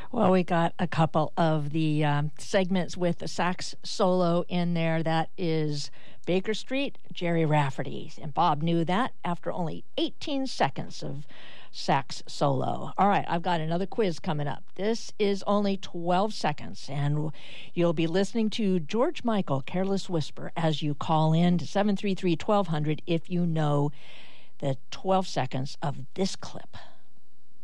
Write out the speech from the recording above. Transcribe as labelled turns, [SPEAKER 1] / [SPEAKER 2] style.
[SPEAKER 1] Well, we got a couple of the segments with the sax solo in there. That is Baker Street, Jerry Rafferty. And Bob knew that after only 18 seconds of sax solo. All right, I've got another quiz coming up. This is only 12 seconds, and you'll be listening to George Michael, Careless Whisper, as you call in to 733-1200 if you know the 12 seconds of this clip.